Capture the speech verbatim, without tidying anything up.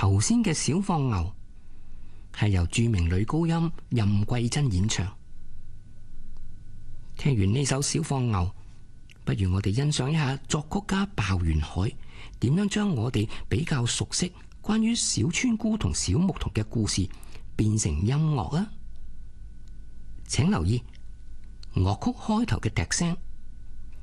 頭先嘅小放牛係由著名女高音任桂珍演唱。聽完呢首小放牛，不如我哋欣賞一下作曲家鮑元海點樣將我哋比較熟悉關於小村姑同小牧童嘅故事變成音樂啊！請留意樂曲開頭嘅笛聲。